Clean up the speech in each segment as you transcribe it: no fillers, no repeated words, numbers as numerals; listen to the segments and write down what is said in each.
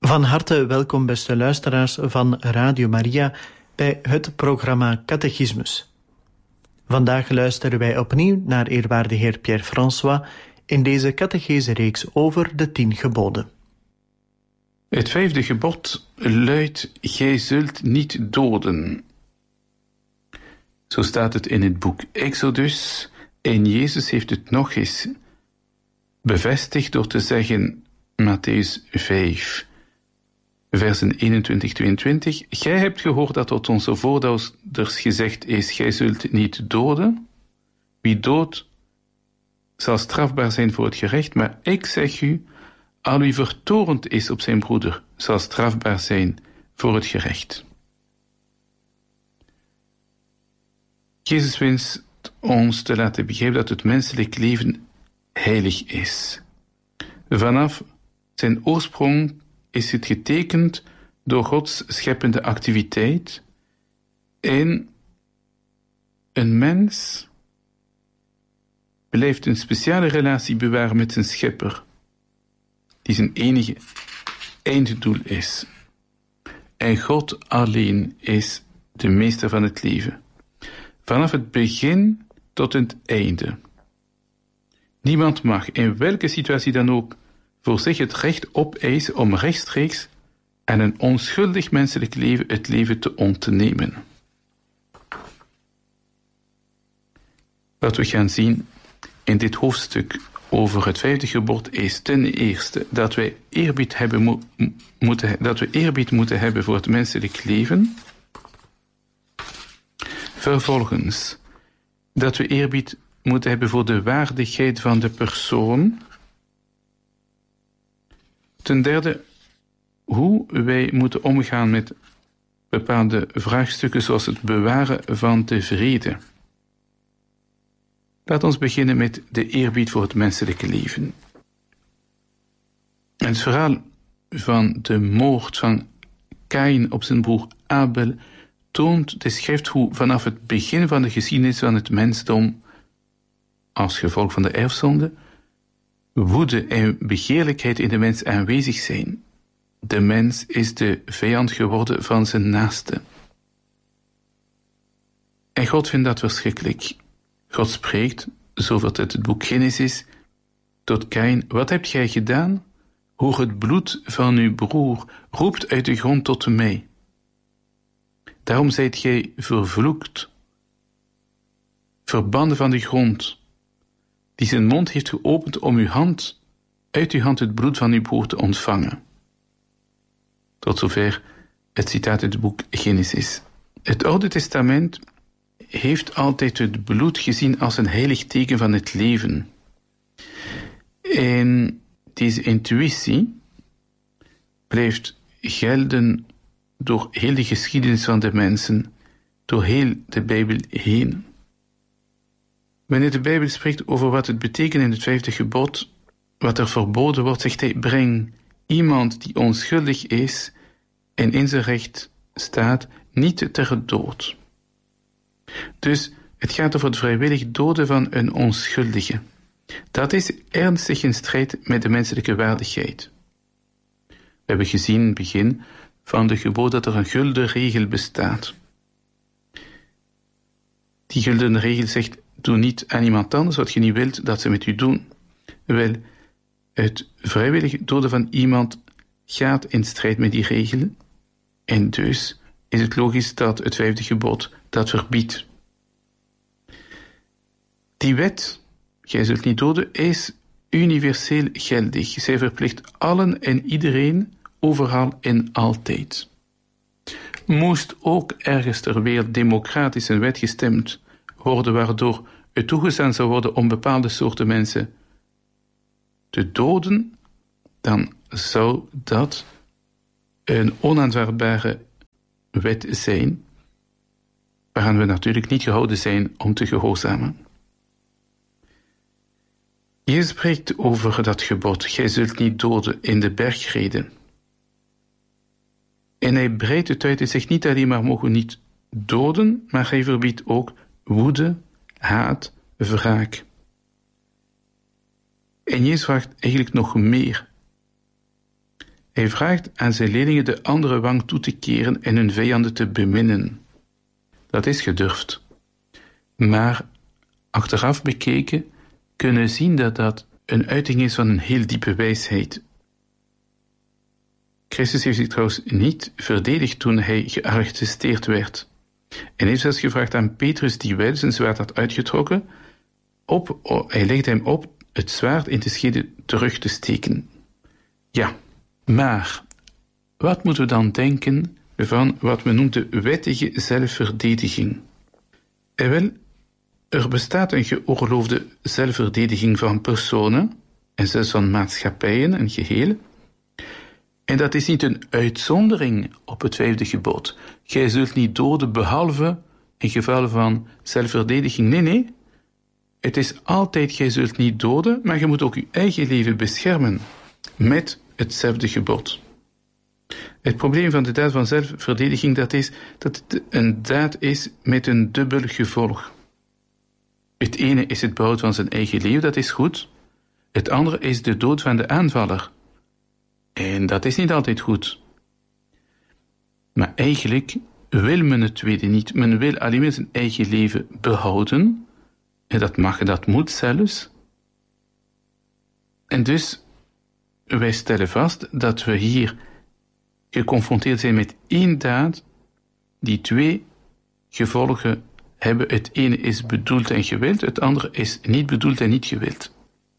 Van harte welkom, beste luisteraars van Radio Maria, bij het programma Catechismus. Vandaag luisteren wij opnieuw naar eerwaarde heer Pierre-François in deze catechese-reeks over de 10 geboden. Het 5e gebod luidt: gij zult niet doden. Zo staat het in het boek Exodus, en Jezus heeft het nog eens bevestigd door te zeggen, Mattheüs 5, versen 21-22. Gij hebt gehoord dat tot onze voorouders gezegd is, gij zult niet doden. Wie doodt zal strafbaar zijn voor het gerecht, maar ik zeg u, al wie vertorend is op zijn broeder, zal strafbaar zijn voor het gerecht. Jezus wenst ons te laten begrijpen dat het menselijk leven heilig is. Vanaf zijn oorsprong is het getekend door Gods scheppende activiteit en een mens blijft een speciale relatie bewaren met zijn schepper, die zijn enige einddoel is. En God alleen is de meester van het leven. Vanaf het begin tot het einde. Niemand mag, in welke situatie dan ook, voor zich het recht opeisen om rechtstreeks aan een onschuldig menselijk leven het leven te ontnemen. Wat we gaan zien in dit hoofdstuk over het 5e gebod is ten eerste dat wij eerbied moeten hebben voor het menselijk leven. Vervolgens dat we eerbied moeten hebben voor de waardigheid van de persoon. Ten derde, hoe wij moeten omgaan met bepaalde vraagstukken zoals het bewaren van de vrede. Laat ons beginnen met de eerbied voor het menselijke leven. Het verhaal van de moord van Kaïn op zijn broer Abel toont de schrift hoe vanaf het begin van de geschiedenis van het mensdom, als gevolg van de erfzonde, woede en begeerlijkheid in de mens aanwezig zijn. De mens is de vijand geworden van zijn naaste. En God vindt dat verschrikkelijk. God spreekt, zo vertelt het boek Genesis, tot Kaïn: wat hebt gij gedaan? Hoor, het bloed van uw broer roept uit de grond tot mij. Daarom zijt gij vervloekt, verbannen van de grond, die zijn mond heeft geopend om uit uw hand het bloed van uw broer te ontvangen. Tot zover het citaat uit het boek Genesis. Het Oude Testament heeft altijd het bloed gezien als een heilig teken van het leven. En deze intuïtie blijft gelden door heel de geschiedenis van de mensen, door heel de Bijbel heen. Wanneer de Bijbel spreekt over wat het betekent in het 5e gebod, wat er verboden wordt, zegt hij: breng iemand die onschuldig is en in zijn recht staat niet ter dood. Dus het gaat over het vrijwillig doden van een onschuldige. Dat is ernstig in strijd met de menselijke waardigheid. We hebben gezien in het begin van de gebod dat er een gulden regel bestaat. Die gulden regel zegt: doe niet aan iemand anders wat je niet wilt dat ze met u doen. Wel, het vrijwillig doden van iemand gaat in strijd met die regel. En dus is het logisch dat het 5e gebod dat verbiedt. Die wet, gij zult niet doden, is universeel geldig. Zij verplicht allen en iedereen, overal en altijd. Moest ook ergens ter wereld democratisch een wet gestemd worden waardoor het toegestaan zou worden om bepaalde soorten mensen te doden, dan zou dat een onaanvaardbare wet zijn, waaraan we natuurlijk niet gehouden zijn om te gehoorzamen. Jezus spreekt over dat gebod: gij zult niet doden in de bergreden. En hij breidt het uit. Hij zegt niet alleen maar mogen we niet doden, maar hij verbiedt ook woede, haat, wraak. En Jezus vraagt eigenlijk nog meer. Hij vraagt aan zijn leerlingen de andere wang toe te keren en hun vijanden te beminnen. Dat is gedurfd. Maar achteraf bekeken kunnen we zien dat dat een uiting is van een heel diepe wijsheid. Christus heeft zich trouwens niet verdedigd toen hij gearresteerd werd. En heeft zelfs gevraagd aan Petrus, die wel zijn zwaard had uitgetrokken, hij legde hem op het zwaard in de schede terug te steken. Ja, maar wat moeten we dan denken van wat men noemt de wettige zelfverdediging? Er bestaat een geoorloofde zelfverdediging van personen en zelfs van maatschappijen, een geheel. En dat is niet een uitzondering op het 5e gebod. Gij zult niet doden behalve in geval van zelfverdediging. Nee. Het is altijd, gij zult niet doden, maar je moet ook je eigen leven beschermen met hetzelfde gebod. Het probleem van de daad van zelfverdediging, dat is dat het een daad is met een dubbel gevolg. Het ene is het behoud van zijn eigen leven, dat is goed. Het andere is de dood van de aanvaller. En dat is niet altijd goed. Maar eigenlijk wil men het tweede niet. Men wil alleen maar zijn eigen leven behouden. En dat mag en dat moet zelfs. En dus, wij stellen vast dat we hier geconfronteerd zijn met één daad die twee gevolgen hebben. Het ene is bedoeld en gewild, het andere is niet bedoeld en niet gewild.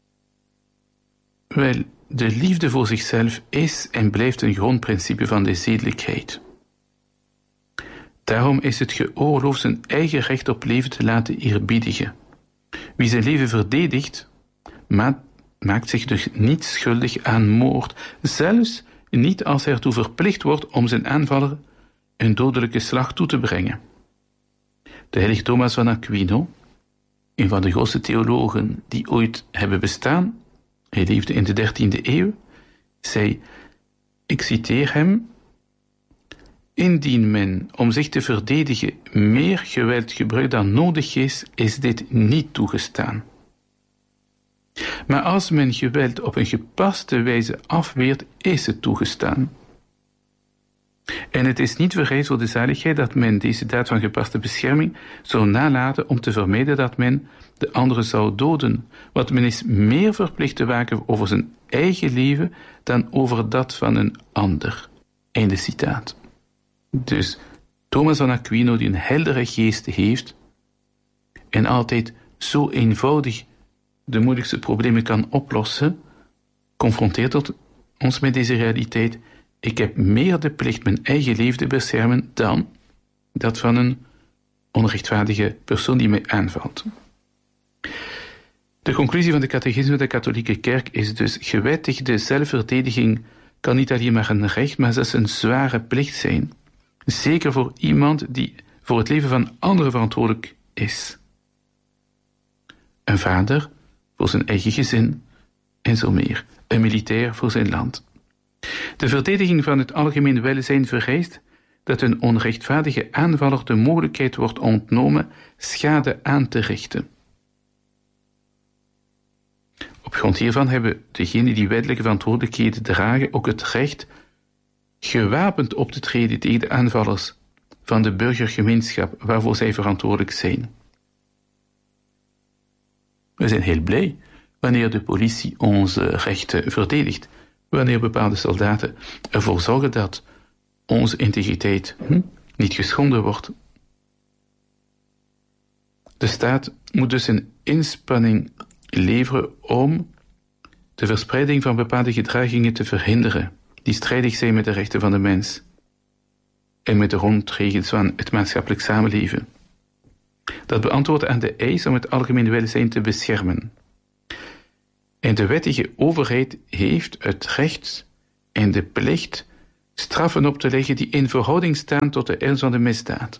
Wel, de liefde voor zichzelf is en blijft een grondprincipe van de zedelijkheid. Daarom is het geoorloofd zijn eigen recht op leven te laten eerbiedigen. Wie zijn leven verdedigt, maakt zich dus niet schuldig aan moord, zelfs niet als hij ertoe verplicht wordt om zijn aanvaller een dodelijke slag toe te brengen. De heilige Thomas van Aquino, een van de grootste theologen die ooit hebben bestaan, hij leefde in de 13e eeuw, zei, ik citeer hem, indien men om zich te verdedigen meer geweld gebruikt dan nodig is dit niet toegestaan. Maar als men geweld op een gepaste wijze afweert, is het toegestaan. En het is niet vereist voor de zaligheid dat men deze daad van gepaste bescherming zou nalaten om te vermijden dat men de andere zou doden, want men is meer verplicht te waken over zijn eigen leven dan over dat van een ander. Einde citaat. Dus Thomas van Aquino, die een heldere geest heeft en altijd zo eenvoudig de moeilijkste problemen kan oplossen, confronteert ons met deze realiteit. Ik heb meer de plicht mijn eigen leven te beschermen dan dat van een onrechtvaardige persoon die mij aanvalt. De conclusie van de catechisme van de katholieke kerk is dus: gewettigde zelfverdediging kan niet alleen maar een recht, maar zelfs een zware plicht zijn. Zeker voor iemand die voor het leven van anderen verantwoordelijk is. Een vader voor zijn eigen gezin en zo meer. Een militair voor zijn land. De verdediging van het algemeen welzijn vereist dat een onrechtvaardige aanvaller de mogelijkheid wordt ontnomen schade aan te richten. Op grond hiervan hebben degenen die wettelijke verantwoordelijkheden dragen ook het recht gewapend op te treden tegen de aanvallers van de burgergemeenschap waarvoor zij verantwoordelijk zijn. We zijn heel blij wanneer de politie onze rechten verdedigt, wanneer bepaalde soldaten ervoor zorgen dat onze integriteit niet geschonden wordt. De staat moet dus een inspanning leveren om de verspreiding van bepaalde gedragingen te verhinderen, die strijdig zijn met de rechten van de mens en met de grondregels van het maatschappelijk samenleven. Dat beantwoordt aan de eis om het algemene welzijn te beschermen. En de wettige overheid heeft het recht en de plicht straffen op te leggen die in verhouding staan tot de ernst van de misdaad.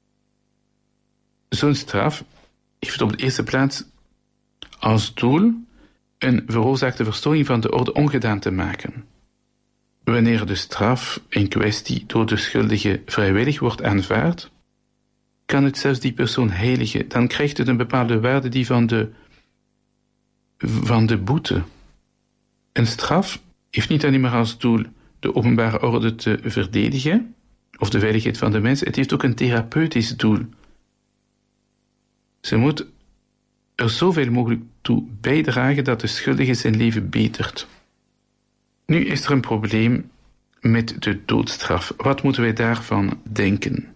Zo'n straf heeft op de eerste plaats als doel een veroorzaakte verstoring van de orde ongedaan te maken. Wanneer de straf in kwestie door de schuldige vrijwillig wordt aanvaard, kan het zelfs die persoon heiligen. Dan krijgt het een bepaalde waarde die van de boete. Een straf heeft niet alleen maar als doel de openbare orde te verdedigen, of de veiligheid van de mens. Het heeft ook een therapeutisch doel. Ze moet er zoveel mogelijk toe bijdragen dat de schuldige zijn leven betert. Nu is er een probleem met de doodstraf. Wat moeten wij daarvan denken?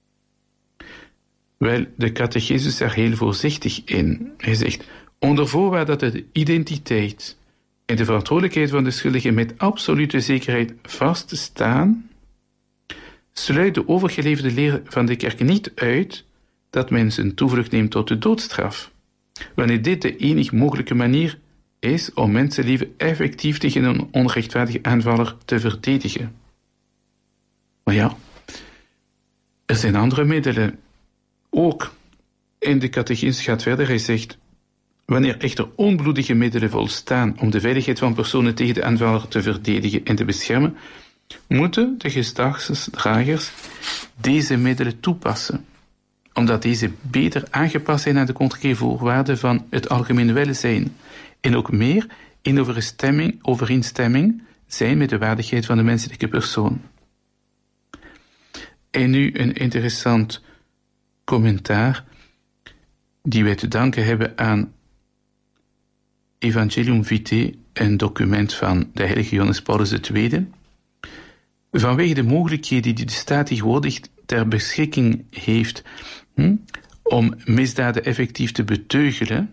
Wel, de catechismus is daar heel voorzichtig in. Hij zegt, onder voorwaarde dat de identiteit en de verantwoordelijkheid van de schuldige met absolute zekerheid vaststaan, sluit de overgeleverde leer van de kerk niet uit dat men zijn toevlucht neemt tot de doodstraf, wanneer dit de enige mogelijke manier is om mensenleven effectief tegen een onrechtvaardige aanvaller te verdedigen. Maar ja, er zijn andere middelen. Ook in de catechismus gaat verder, hij zegt, wanneer echter onbloedige middelen volstaan om de veiligheid van personen tegen de aanvaller te verdedigen en te beschermen, moeten de gezagsdragers deze middelen toepassen, omdat deze beter aangepast zijn aan de contraire voorwaarden van het algemene welzijn en ook meer in overeenstemming zijn met de waardigheid van de menselijke persoon. En nu een interessant commentaar die wij te danken hebben aan Evangelium Vitae, een document van de heilige Johannes Paulus II. Vanwege de mogelijkheden die de staat tegenwoordig ter beschikking heeft om misdaden effectief te beteugelen,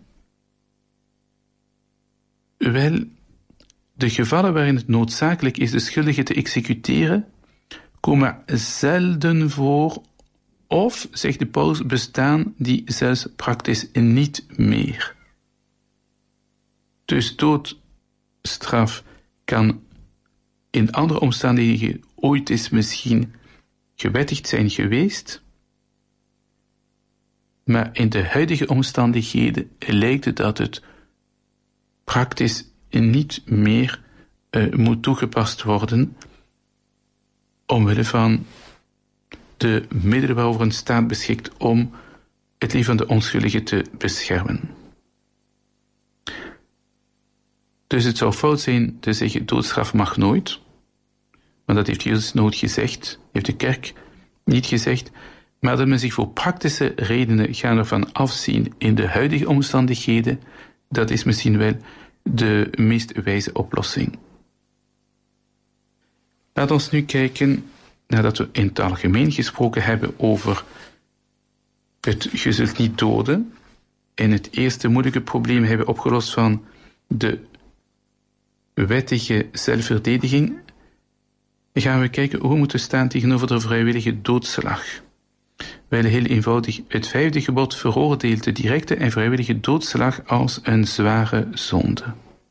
wel, de gevallen waarin het noodzakelijk is de schuldige te executeren, komen zelden voor, of, zegt de Paulus, bestaan die zelfs praktisch niet meer. Dus doodstraf kan in andere omstandigheden ooit eens misschien gewettigd zijn geweest, maar in de huidige omstandigheden lijkt het dat het praktisch niet meer moet toegepast worden, omwille van de middelen waarover een staat beschikt om het leven van de onschuldige te beschermen. Dus het zou fout zijn te zeggen, doodstraf mag nooit, maar dat heeft Jezus nooit gezegd, heeft de kerk niet gezegd, maar dat men zich voor praktische redenen gaan ervan afzien in de huidige omstandigheden, dat is misschien wel de meest wijze oplossing. Laat ons nu kijken, nadat we in het algemeen gesproken hebben over het je zult niet doden, en het eerste moeilijke probleem hebben opgelost van de wettige zelfverdediging, gaan we kijken hoe we moeten staan tegenover de vrijwillige doodslag. Wel, heel eenvoudig, het 5e gebod veroordeelt de directe en vrijwillige doodslag als een zware zonde.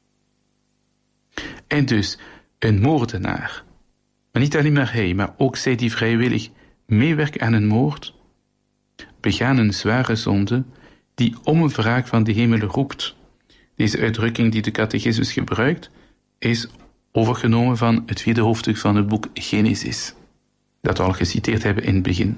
En dus, een moordenaar, maar niet alleen maar hij, maar ook zij die vrijwillig meewerken aan een moord, begaan een zware zonde die om een wraak van de hemel roept. Deze uitdrukking die de catechismus gebruikt, is overgenomen van het 4e hoofdstuk van het boek Genesis, dat we al geciteerd hebben in het begin.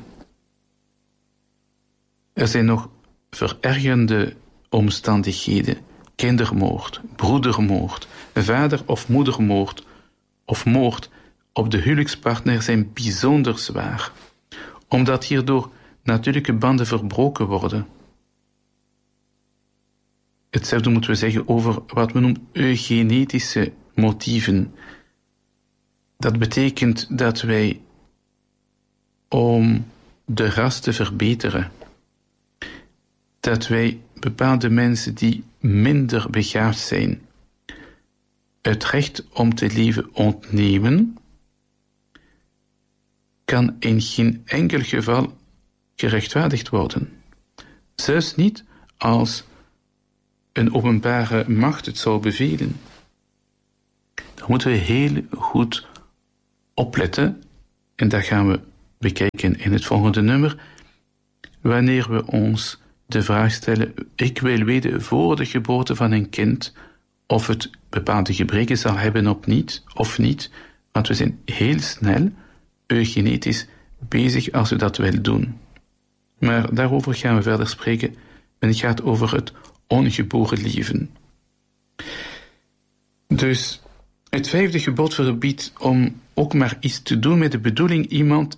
Er zijn nog verergerende omstandigheden, kindermoord, broedermoord, vader- of moedermoord of moord op de huwelijkspartner zijn bijzonder zwaar, omdat hierdoor natuurlijke banden verbroken worden. Hetzelfde moeten we zeggen over wat men noemt eugenetische motieven. Dat betekent dat wij, om de ras te verbeteren, dat wij bepaalde mensen die minder begaafd zijn, het recht om te leven ontnemen, kan in geen enkel geval gerechtvaardigd worden. Zelfs niet als een openbare macht het zou bevelen. Dan moeten we heel goed opletten, en dat gaan we bekijken in het volgende nummer, wanneer we ons de vraag stellen, ik wil weten voor de geboorte van een kind of het bepaalde gebreken zal hebben of niet, want we zijn heel snel eugenetisch bezig als we dat wel doen. Maar daarover gaan we verder spreken, en het gaat over het ongeboren leven. Dus Het 5e gebod verbiedt om ook maar iets te doen met de bedoeling iemand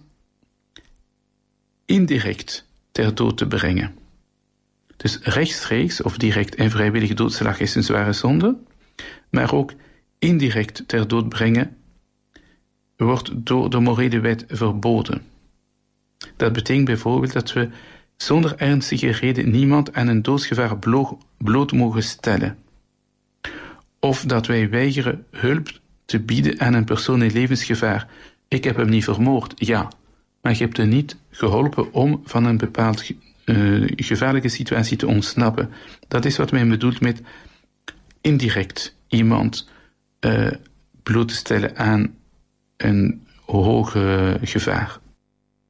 indirect ter dood te brengen. Dus rechtstreeks of direct en vrijwillige doodslag is een zware zonde, maar ook indirect ter dood brengen wordt door de morele wet verboden. Dat betekent bijvoorbeeld dat we zonder ernstige reden niemand aan een doodsgevaar bloot mogen stellen. Of dat wij weigeren hulp te bieden aan een persoon in levensgevaar. Ik heb hem niet vermoord, ja, maar je hebt hem niet geholpen om van een bepaald gevaarlijke situatie te ontsnappen. Dat is wat men bedoelt met indirect iemand bloot te stellen aan een hoger gevaar.